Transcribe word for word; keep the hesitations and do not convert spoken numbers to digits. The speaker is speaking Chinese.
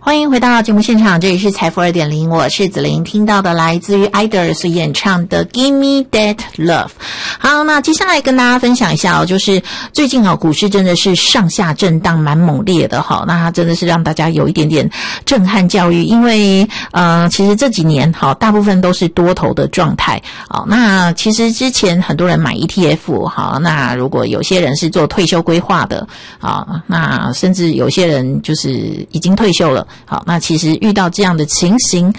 欢迎回到节目现场，这里是财富 二点零， 我是子琳，听到的来自于 Iders 演唱的 Give Me That Love。 好，那接下来跟大家分享一下哦，就是最近哦股市真的是上下震荡蛮猛烈的哈，那它真的是让大家有一点点震撼教育，因为呃其实这几年好大部分都是多头的状态。好，那其实之前很多人买 E T F， 好，那如果有些人是做退休规划的，好，那甚至有些人就是已经退休了。好，那其实遇到这样的情形